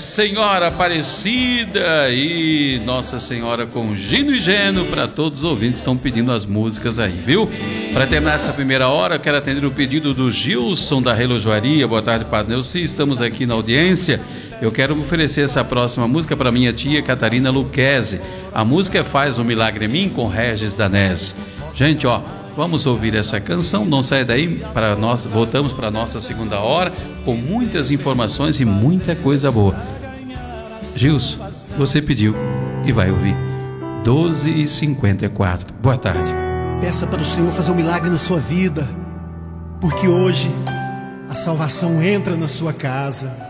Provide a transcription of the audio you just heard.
Senhora Aparecida e Nossa Senhora com Gino e Geno, para todos os ouvintes que estão pedindo as músicas aí, viu? Para terminar essa primeira hora, eu quero atender o pedido do Gilson da Relojoaria. Boa tarde, Padre Neuci, estamos aqui na audiência. Eu quero oferecer essa próxima música para minha tia Catarina Luquezzi. A música é Faz um Milagre em Mim, com Regis Danese. Gente, ó, vamos ouvir essa canção, não sai daí, para nós voltamos para a nossa segunda hora com muitas informações e muita coisa boa. Gilson, você pediu e vai ouvir. 12h54. Boa tarde. Peça para o Senhor fazer um milagre na sua vida, porque hoje a salvação entra na sua casa.